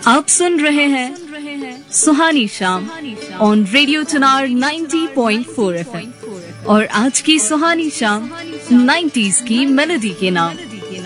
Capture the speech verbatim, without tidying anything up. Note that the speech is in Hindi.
आप सुन रहे हैं सुहानी शाम ऑन रेडियो चुनार नब्बे पॉइंट चार एफएम और आज की सुहानी शाम नाइंटीज़ की मेलोडी के नाम।